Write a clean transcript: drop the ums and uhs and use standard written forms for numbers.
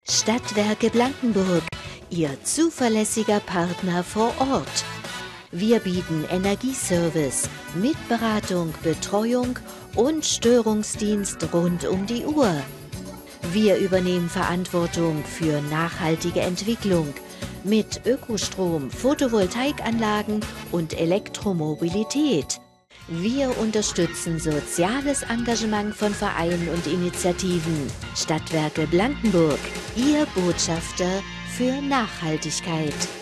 Stadtwerke Blankenburg, Ihr zuverlässiger Partner vor Ort. Wir bieten Energieservice mit Beratung, Betreuung und Störungsdienst rund um die Uhr. Wir übernehmen Verantwortung für nachhaltige Entwicklung mit Ökostrom, Photovoltaikanlagen und Elektromobilität. Wir unterstützen soziales Engagement von Vereinen und Initiativen. Stadtwerke Blankenburg, Ihr Botschafter für Nachhaltigkeit.